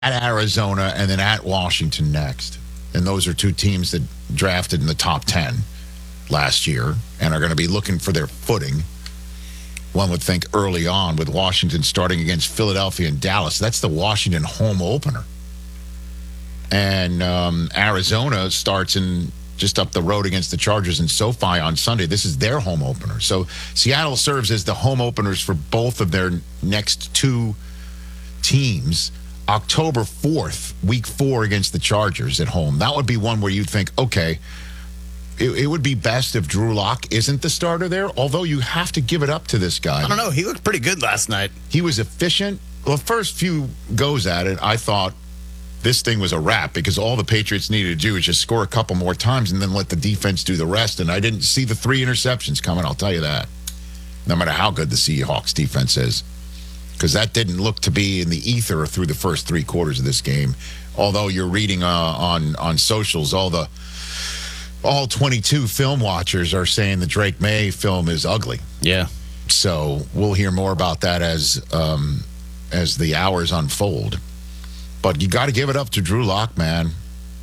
at Arizona, and then at Washington next. And those are two teams that drafted in the top 10 last year and are going to be looking for their footing. One would think early on with Washington starting against Philadelphia and Dallas. That's the Washington home opener. And Arizona starts in just up the road against the Chargers in SoFi on Sunday. This is their home opener. So Seattle serves as the home openers for both of their next two teams. October 4th, week 4 against the Chargers at home. That would be one where you think, okay, it would be best if Drew Lock isn't the starter there, although you have to give it up to this guy. I don't know. He looked pretty good last night. He was efficient. Well, the first few goes at it, I thought this thing was a wrap because all the Patriots needed to do is just score a couple more times and then let the defense do the rest. And I didn't see the 3 interceptions coming, I'll tell you that. No matter how good the Seahawks defense is. Because that didn't look to be in the ether through the first 3 quarters of this game. Although you're reading on socials, all 22 film watchers are saying the Drake May film is ugly. Yeah. So we'll hear more about that as the hours unfold. But you got to give it up to Drew Lock, man.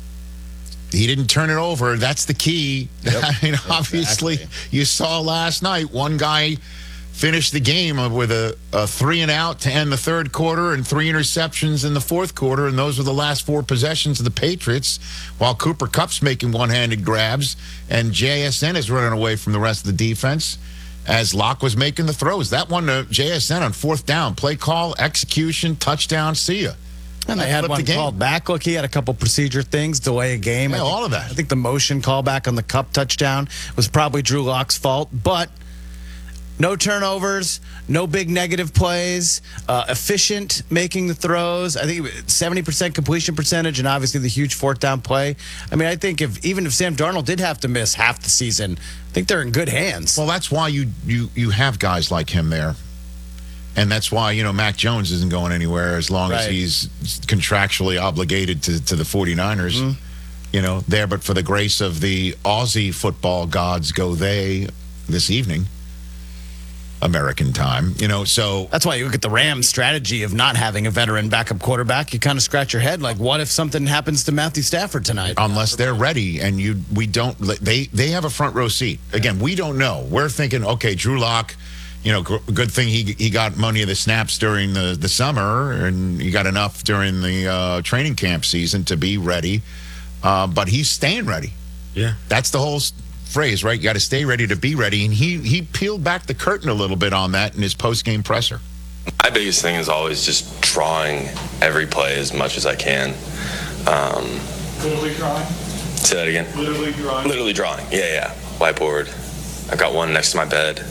He didn't turn it over. That's the key. Yep. I mean, obviously, you saw last night one guy finished the game with a 3-and-out to end the third quarter and 3 interceptions in the fourth quarter, and those were the last 4 possessions of the Patriots, while Cooper Kupp's making one-handed grabs, and JSN is running away from the rest of the defense as Locke was making the throws. That one to JSN on 4th down. Play call, execution, touchdown, see ya. And they had one called back. Look, he had a couple procedure things, delay a game. Yeah, all of that. I think the motion callback on the Kupp touchdown was probably Drew Lock's fault, but no turnovers, no big negative plays, efficient making the throws. I think 70% completion percentage, and obviously the huge 4th down play. I mean, I think even if Sam Darnold did have to miss half the season, I think they're in good hands. Well, that's why you have guys like him there. And that's why, Mac Jones isn't going anywhere as long as he's contractually obligated to the 49ers. There, but for the grace of the Aussie football gods go they this evening. American time, so that's why you look at the Rams' strategy of not having a veteran backup quarterback. You kind of scratch your head, like, what if something happes to Matthew Stafford tonight? Unless they're ready, and we don't. They have a front row seat. Again, we don't know. We're thinking, okay, Drew Lock, good thing he got money of the snaps during the summer, and he got enough during the training camp season to be ready. But he's staying ready. Yeah, that's the whole phrase, right? You got to stay ready to be ready, and he peeled back the curtain a little bit on that in his post-game presser. My biggest thing is always just drawing every play as much as I can. Literally drawing? Say that again. Literally drawing? Literally drawing, yeah. Whiteboard. I've got one next to my bed.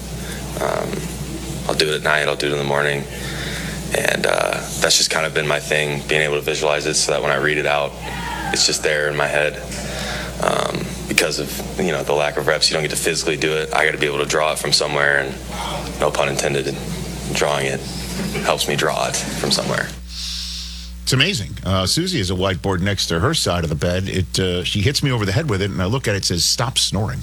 I'll do it at night, I'll do it in the morning. And that's just kind of been my thing, being able to visualize it so that when I read it out, it's just there in my head. Because of the lack of reps, you don't get to physically do it. I got to be able to draw it from somewhere, and no pun intended, drawing it helps me draw it from somewhere. It's amazing. Susie has a whiteboard next to her side of the bed. She hits me over the head with it, and I look at it, it says, "Stop snoring."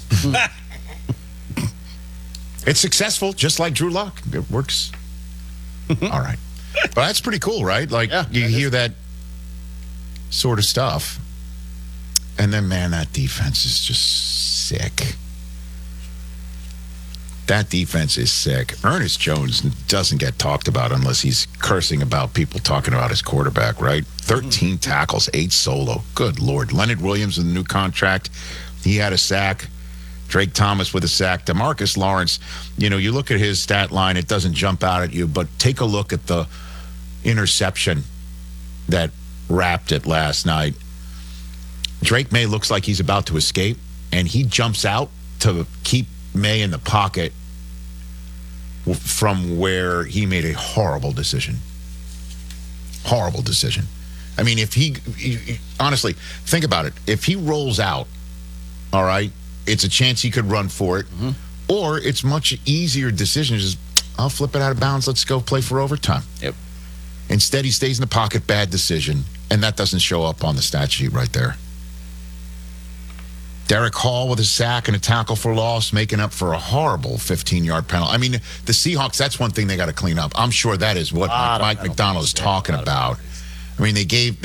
It's successful, just like Drew Lock. It works. All right. But that's pretty cool, right? Like, you hear that sort of stuff. And then, man, that defense is just sick. That defense is sick. Ernest Jones doesn't get talked about unless he's cursing about people talking about his quarterback, right? 13 tackles, 8 solo. Good Lord. Leonard Williams with a new contract. He had a sack. Drake Thomas with a sack. DeMarcus Lawrence, you look at his stat line, it doesn't jump out at you, but take a look at the interception that wrapped it last night. Drake May looks like he's about to escape, and he jumps out to keep May in the pocket from where he made a horrible decision. Horrible decision. I mean, if he honestly, think about it. If he rolls out, all right, it's a chance he could run for it, or it's much easier decision. Just, I'll flip it out of bounds. Let's go play for overtime. Yep. Instead, he stays in the pocket. Bad decision, and that doesn't show up on the stat sheet right there. Derek Hall with a sack and a tackle for loss, making up for a horrible 15-yard penalty. I mean, the Seahawks, that's one thing they got to clean up. I'm sure that is what Mike McDonald is talking about. I mean, they gave